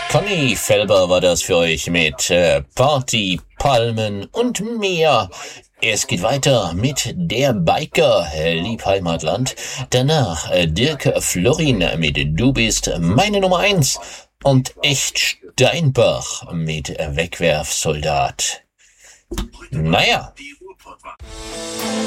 Conny Felber war das für euch mit Party, Palmen und mehr. Es geht weiter mit der Biker, Liebheimatland. Danach Dirk Florin mit Du bist meine Nummer 1 und Echt Steinbach mit Wegwerfsoldat. Naja.